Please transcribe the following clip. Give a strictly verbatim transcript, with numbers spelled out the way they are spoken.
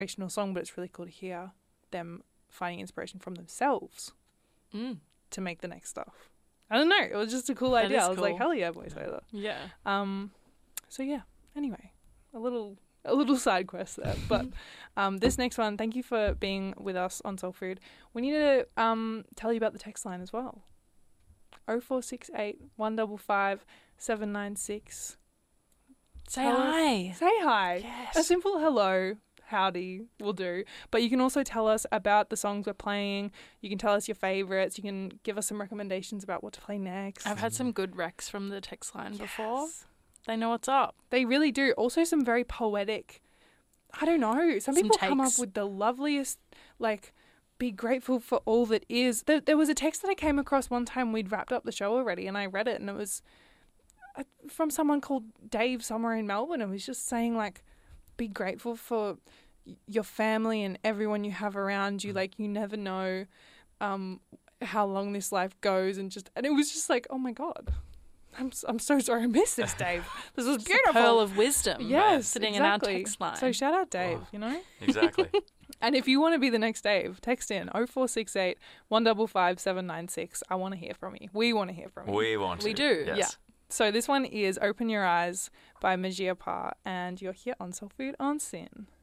inspirational song, but it's really cool to hear them finding inspiration from themselves Mm. to make the next stuff. I don't know. It was just a cool That idea. is I was like, cool. hell yeah, voiceover. Yeah. Um, so yeah. Anyway, a little a little side quest there, but um, this next one. Thank you for being with us on Soul Food. We need to um tell you about the text line as well. Oh four six eight one double five seven nine six. Say Tell us- hi. Say hi. Yes. A simple hello, howdy will do. But you can also tell us about the songs we're playing. You can tell us your favourites. You can give us some recommendations about what to play next. I've had some good recs from the text line before. Yes. They know what's up. They really do. Also some very poetic, I don't know, some, Some people come up takes. with the loveliest, like, be grateful for all that is. There, there was a text that I came across one time. We'd wrapped up the show already and I read it, and it was uh, from someone called Dave somewhere in Melbourne. It was just saying, like, be grateful for y- your family and everyone you have around you. Like, you never know um, how long this life goes, and just, and it was just like, oh my God. I'm s- I'm so sorry I missed this, Dave. This was It's a beautiful. pearl of wisdom. Yes, Sitting exactly. in our text line. So shout out Dave, Wow. you know? Exactly. And if you want to be the next Dave, text in oh four six eight one five five seven nine six. I want to hear from you. We want to hear from you. We want to. We do, Yes. Yeah. So this one is Open Your Eyes by Majia Pa, and you're here on Soul Food on Sin.